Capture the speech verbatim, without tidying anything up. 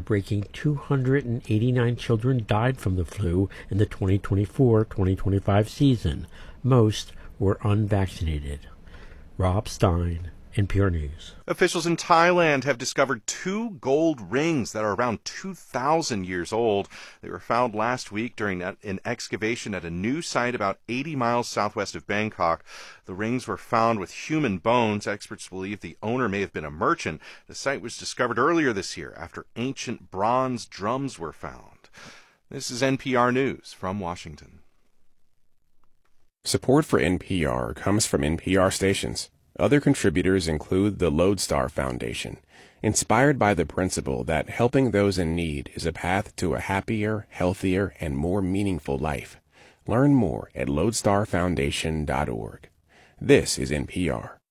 record-breaking two hundred eighty-nine children died from the flu in the twenty twenty-four twenty twenty-five season. Most were unvaccinated. Rob Stein, N P R News. Officials in Thailand have discovered two gold rings that are around two thousand years old. They were found last week during an excavation at a new site about eighty miles southwest of Bangkok. The rings were found with human bones. Experts believe the owner may have been a merchant. The site was discovered earlier this year after ancient bronze drums were found. This is N P R News from Washington. Support for N P R comes from N P R stations. Other contributors include the Lodestar Foundation, inspired by the principle that helping those in need is a path to a happier, healthier, and more meaningful life. Learn more at lodestar foundation dot org. This is N P R.